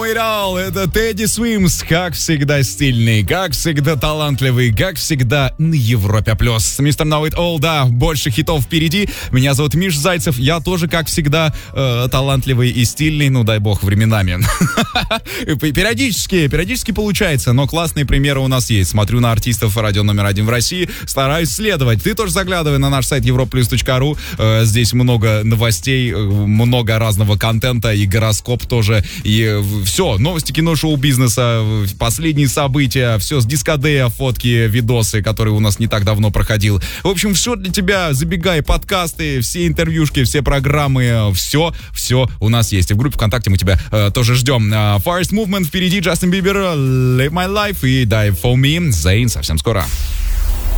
know it all. Это Тедди Свимс, как всегда стильный, как всегда талантливый, как всегда на Европе плюс. Мистер Know It All, да, больше хитов впереди. Меня зовут Миш Зайцев, я тоже, как всегда, талантливый и стильный, ну дай бог, временами. Периодически получается, но классные примеры у нас есть. Смотрю на артистов радио номер 1 в России, стараюсь следовать. Ты тоже заглядывай на наш сайт europlus.ru. Здесь много новостей, много разного контента и гороскоп тоже. И все, новости кино-шоу-бизнеса, последние события, все с дискодея, фотки, видосы, которые у нас не так давно проходил. В общем, все для тебя. Забегай, подкасты, все интервьюшки, все программы, все у нас есть. И в группе ВКонтакте мы тебя тоже ждем. Forest Movement впереди, Джастин Бибер, Live My Life и Die For Me, Zayn совсем скоро.